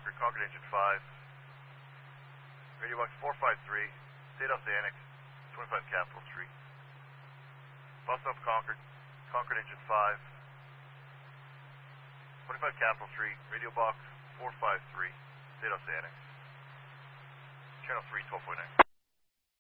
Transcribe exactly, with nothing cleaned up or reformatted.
Concord, Concord Engine five. Radio box four five three, State Oceanic, twenty-five Capital Street. Bus up Concord, Concord Engine five. twenty-five Capital Street, radio box four five three, State Oceanic. Channel three, twelve point nine.